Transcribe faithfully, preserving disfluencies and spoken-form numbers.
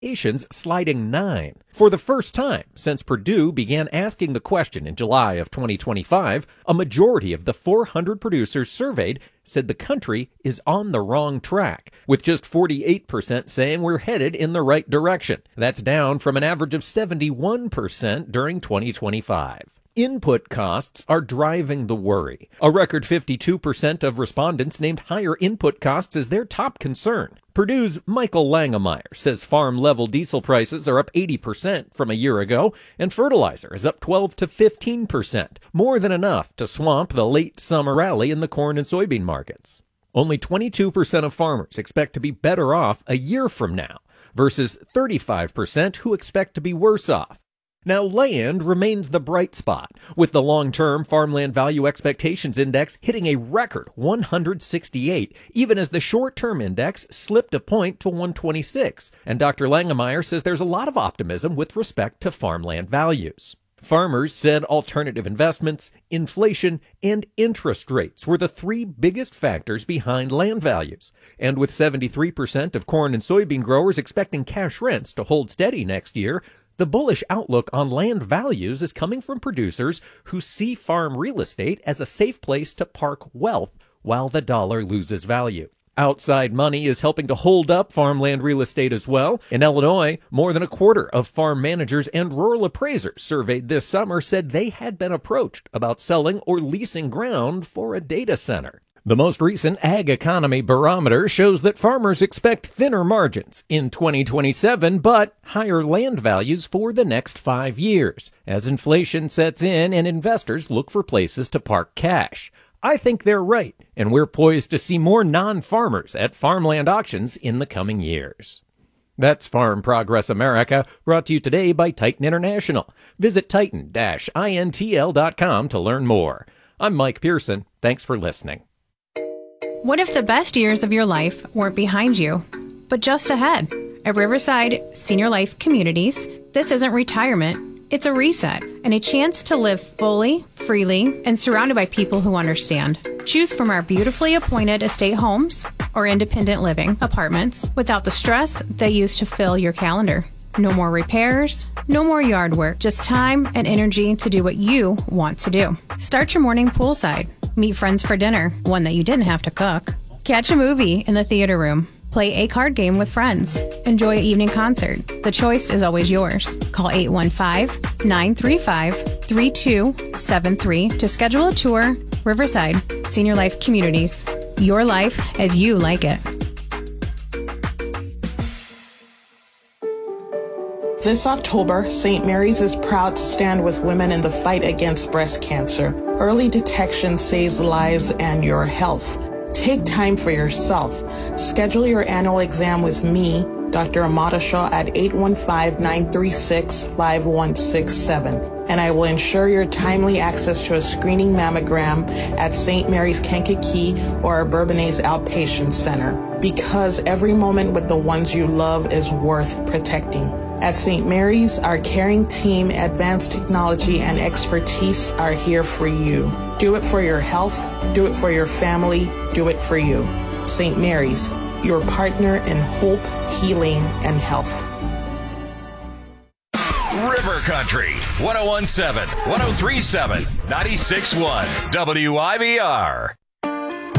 sliding nine. For the first time since Purdue began asking the question in July of twenty twenty-five, a majority of the four hundred producers surveyed said the country is on the wrong track, with just forty-eight percent saying we're headed in the right direction. That's down from an average of seventy-one percent during twenty twenty-five. Input costs are driving the worry. A record fifty-two percent of respondents named higher input costs as their top concern. Purdue's Michael Langemeier says farm-level diesel prices are up eighty percent from a year ago, and fertilizer is up twelve to fifteen percent, more than enough to swamp the late summer rally in the corn and soybean markets. Only twenty-two percent of farmers expect to be better off a year from now, versus thirty-five percent who expect to be worse off. Now, land remains the bright spot, with the long-term Farmland Value Expectations Index hitting a record one hundred sixty-eight, even as the short-term index slipped a point to one twenty-six. And Doctor Langemeier says there's a lot of optimism with respect to farmland values. Farmers said alternative investments, inflation, and interest rates were the three biggest factors behind land values. And with seventy-three percent of corn and soybean growers expecting cash rents to hold steady next year, the bullish outlook on land values is coming from producers who see farm real estate as a safe place to park wealth while the dollar loses value. Outside money is helping to hold up farmland real estate as well. In Illinois, more than a quarter of farm managers and rural appraisers surveyed this summer said they had been approached about selling or leasing ground for a data center. The most recent Ag Economy Barometer shows that farmers expect thinner margins in twenty twenty-seven, but higher land values for the next five years, as inflation sets in and investors look for places to park cash. I think they're right, and we're poised to see more non-farmers at farmland auctions in the coming years. That's Farm Progress America, brought to you today by Titan International. Visit titan dash intl dot com to learn more. I'm Mike Pearson. Thanks for listening. What if the best years of your life weren't behind you, but just ahead? At Riverside Senior Life Communities, this isn't retirement, it's a reset and a chance to live fully, freely, and surrounded by people who understand. Choose from our beautifully appointed estate homes or independent living apartments without the stress they used to fill your calendar. No more repairs, no more yard work, just time and energy to do what you want to do. Start your morning poolside. Meet friends for dinner, one that you didn't have to cook. Catch a movie in the theater room. Play a card game with friends. Enjoy an evening concert. The choice is always yours. Call eight one five, nine three five, three two seven three to schedule a tour. Riverside Senior Life Communities. Your life as you like it. This October, Saint Mary's is proud to stand with women in the fight against breast cancer. Early detection saves lives and your health. Take time for yourself. Schedule your annual exam with me, Doctor Amata Shaw, at eight one five, nine three six, five one six seven. And I will ensure your timely access to a screening mammogram at Saint Mary's Kankakee or our Bourbonnais Outpatient Center. Because every moment with the ones you love is worth protecting. At Saint Mary's, our caring team, advanced technology, and expertise are here for you. Do it for your health, do it for your family, do it for you. Saint Mary's, your partner in hope, healing, and health. River Country, one oh one point seven, one oh three point seven, ninety-six point one, W I V R.